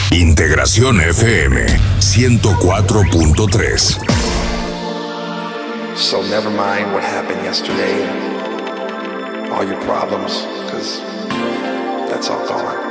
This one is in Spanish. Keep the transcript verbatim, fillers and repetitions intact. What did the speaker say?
Integración F M ciento cuatro punto tres. So never mind what happened yesterday, all your problems, because that's all gone.